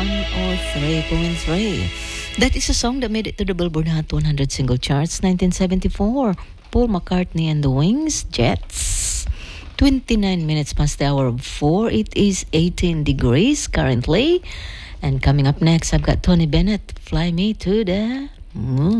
103.3. That is a song that made it to the Billboard Hot 100 single charts 1974. Paul McCartney and the Wings, Jets. 29 minutes past the hour of 4. It is 18 degrees currently. And coming up next, I've got Tony Bennett, Fly Me to the Moon.